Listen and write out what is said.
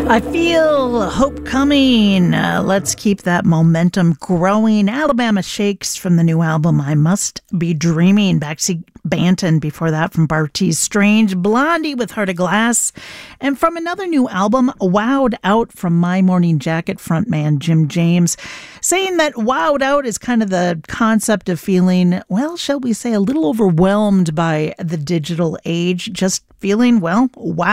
I feel hope coming. Let's keep that momentum growing. Alabama Shakes from the new album I Must Be Dreaming. Baxi Banton before that from Bartees Strange. Blondie with Heart of Glass. And from another new album, Wowed Out from My Morning Jacket frontman Jim James. Saying that wowed out is kind of the concept of feeling, well, shall we say, a little overwhelmed by the digital age. Just feeling, well, wow.